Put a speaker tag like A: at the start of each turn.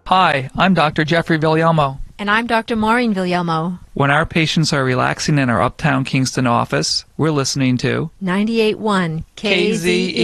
A: Hi, I'm Dr. Jeffrey Villalmo.
B: And I'm Dr. Maureen Villalmo.
A: When our patients are relaxing in our Uptown Kingston office, we're listening to
B: 98.1 KZE.